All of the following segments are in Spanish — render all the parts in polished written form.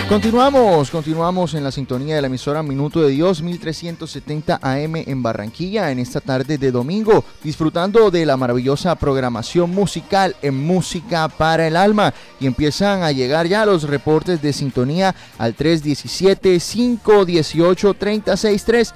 Continuamos en la sintonía de la emisora Minuto de Dios, 1370 AM en Barranquilla, en esta tarde de domingo, disfrutando de la maravillosa programación musical en Música para el Alma. Y empiezan a llegar ya los reportes de sintonía al 317-518-363,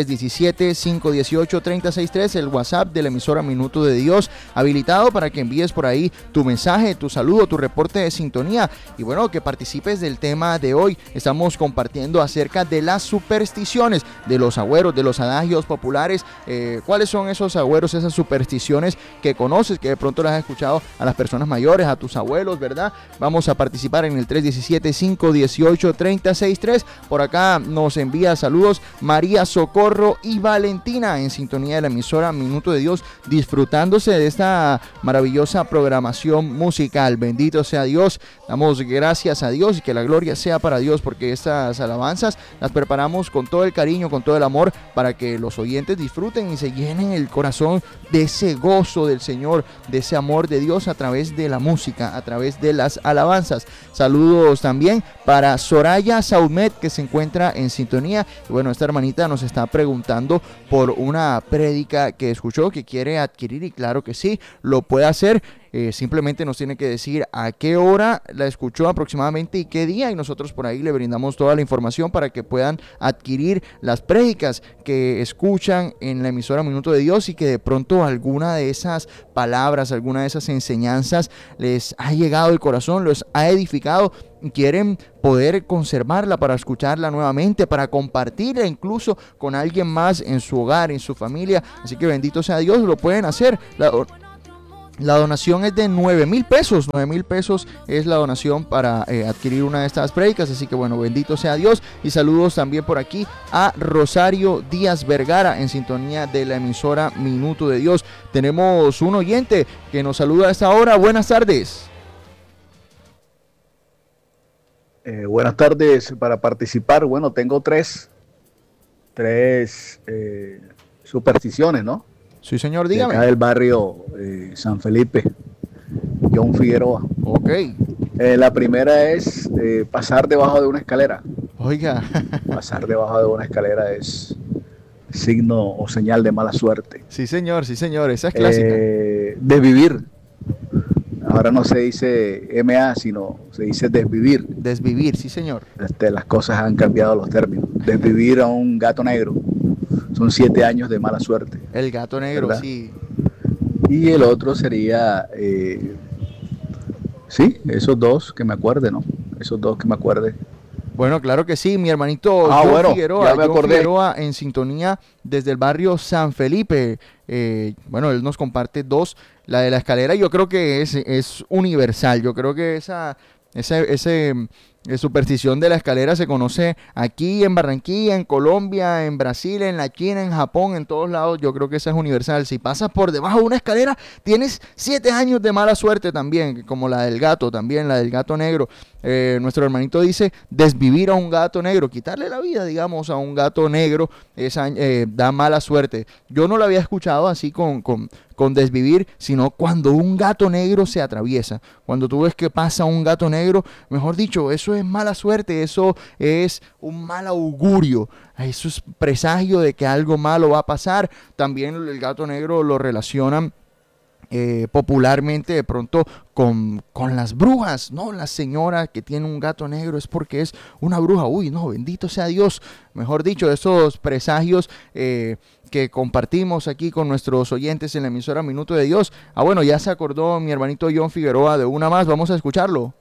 317-518-363, el WhatsApp de la emisora Minuto de Dios, habilitado para que envíes por ahí tu mensaje, tu saludo, tu reporte de sintonía y bueno, que participes del tema de hoy. Estamos compartiendo acerca de las supersticiones, de los agüeros, de los adagios populares. ¿Cuáles son esos agüeros, esas supersticiones que conoces, que de pronto las has escuchado a las personas mayores, a tus abuelos, ¿verdad? Vamos a participar en el 317-518-363. Por acá nos envía saludos María Socorro y Valentina, en sintonía de la emisora Minuto de Dios, disfrutándose de esta maravillosa programación musical. Bendito sea Dios, damos gracias a Dios y que la gloria sea para Dios, porque estas alabanzas las preparamos con todo el cariño, con todo el amor, para que los oyentes disfruten y se llenen el corazón de ese gozo del Señor, de ese amor de Dios a través de la música, a través de las alabanzas. Saludos también para Soraya Saumet, que se encuentra en sintonía. Y bueno, esta hermanita nos está preguntando por una prédica que escuchó, que quiere adquirir, y claro que sí, lo puede hacer. Simplemente nos tiene que decir a qué hora la escuchó aproximadamente y qué día, y nosotros por ahí le brindamos toda la información para que puedan adquirir las prédicas que escuchan en la emisora Minuto de Dios, y que de pronto alguna de esas palabras, alguna de esas enseñanzas les ha llegado al corazón, los ha edificado, quieren poder conservarla para escucharla nuevamente, para compartirla incluso con alguien más en su hogar, en su familia. Así que bendito sea Dios, lo pueden hacer. La donación es de 9,000 pesos. 9,000 pesos es la donación para adquirir una de estas prédicas. Así que bueno, bendito sea Dios. Y saludos también por aquí a Rosario Díaz Vergara, en sintonía de la emisora Minuto de Dios. Tenemos un oyente que nos saluda a esta hora. Buenas tardes. Buenas tardes. Para participar, bueno, tengo tres supersticiones, ¿no? Sí, señor, dígame. De acá del barrio San Felipe, John Figueroa. Ok. La primera es pasar debajo de una escalera. Oiga. Pasar debajo de una escalera es signo o señal de mala suerte. Sí, señor, esa es clásica. Desvivir. Ahora no se dice MA, sino se dice desvivir. Desvivir, sí, señor. Las cosas han cambiado los términos. Desvivir a un gato negro. Son 7 años de mala suerte. El gato negro, ¿verdad? Sí. Y el otro sería, sí, esos dos que me acuerde, ¿no? Esos dos que me acuerde. Bueno, claro que sí, mi hermanito John Figueroa en sintonía desde el barrio San Felipe. Bueno, él nos comparte dos. La de la escalera yo creo que es universal. Yo creo que esa superstición de la escalera se conoce aquí en Barranquilla, en Colombia, en Brasil, en la China, en Japón, en todos lados. Yo creo que esa es universal. Si pasas por debajo de una escalera, tienes 7 años de mala suerte también, como la del gato, también la del gato negro. Nuestro hermanito dice desvivir a un gato negro, quitarle la vida, digamos, a un gato negro, da mala suerte. Yo no lo había escuchado así con desvivir, sino cuando un gato negro se atraviesa. Cuando tú ves que pasa un gato negro, mejor dicho, eso es mala suerte, eso es un mal augurio, eso es presagio de que algo malo va a pasar. También el gato negro lo relacionan popularmente de pronto con las brujas, ¿no? La señora que tiene un gato negro es porque es una bruja. Uy, no, bendito sea Dios. Mejor dicho, esos presagios que compartimos aquí con nuestros oyentes en la emisora Minuto de Dios. Bueno, ya se acordó mi hermanito John Figueroa de una más, vamos a escucharlo.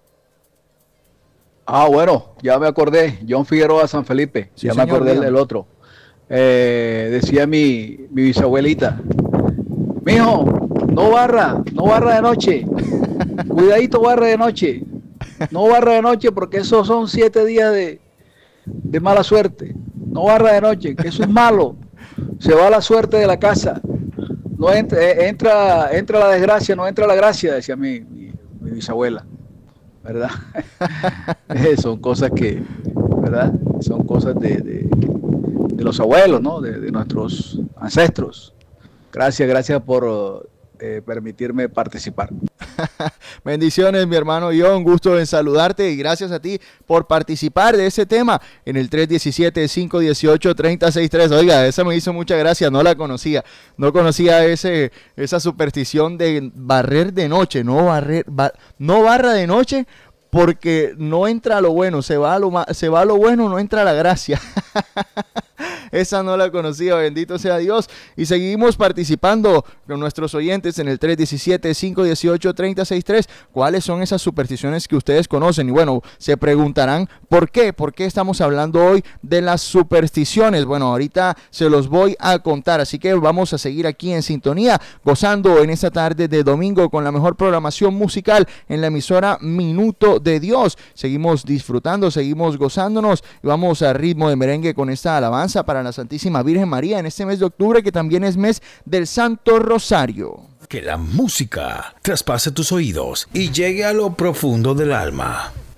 Bueno, ya me acordé, John Figueroa San Felipe, sí, ya señor, me acordé del otro. Decía mi bisabuelita, mijo, no barra de noche, cuidadito barra de noche, no barra de noche porque esos son 7 días de mala suerte, no barra de noche, que eso es malo, se va la suerte de la casa, no entra la desgracia, no entra la gracia, decía mi bisabuela, ¿verdad? Son cosas que, ¿verdad? Son cosas de los abuelos, ¿no? De nuestros ancestros. Gracias por permitirme participar. Bendiciones, mi hermano John, gusto en saludarte y gracias a ti por participar de ese tema en el 317-518-3063. Oiga, esa me hizo mucha gracia, no la conocía, no conocía esa superstición de barrer de noche, no barra de noche, porque no entra lo bueno, se va a lo bueno, no entra la gracia. Esa no la conocía, bendito sea Dios. Y seguimos participando con nuestros oyentes en el 317-518-3063. ¿Cuáles son esas supersticiones que ustedes conocen? Y bueno, se preguntarán, ¿por qué? ¿Por qué estamos hablando hoy de las supersticiones? Bueno, ahorita se los voy a contar, así que vamos a seguir aquí en sintonía, gozando en esta tarde de domingo con la mejor programación musical en la emisora Minuto de Dios. Seguimos disfrutando, seguimos gozándonos y vamos a ritmo de merengue con esta alabanza para la Santísima Virgen María en este mes de octubre, que también es mes del Santo Rosario. Que la música traspase tus oídos y llegue a lo profundo del alma.